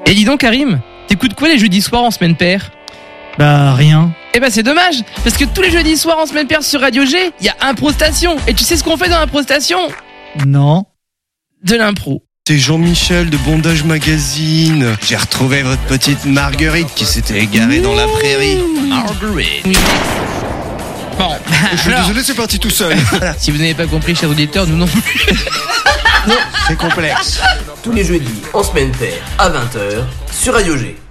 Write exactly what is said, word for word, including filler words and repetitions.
Et dis donc Karim, t'écoutes quoi les jeudis soirs en semaine paire? Bah rien. Eh ben c'est dommage, parce que tous les jeudis soirs en semaine paire sur Radio G, il y a Impro Station. Et tu sais ce qu'on fait dans Impro Station? Non. De l'impro. C'est Jean-Michel de Bondage Magazine. J'ai retrouvé votre petite Marguerite qui s'était égarée dans la prairie. Marguerite. Bon, Je suis alors, désolé, c'est parti tout seul. si vous n'avez pas compris, chers auditeurs, nous non plus. C'est complexe. Tous les jeudis en semaine paire à vingt heures sur Radio G.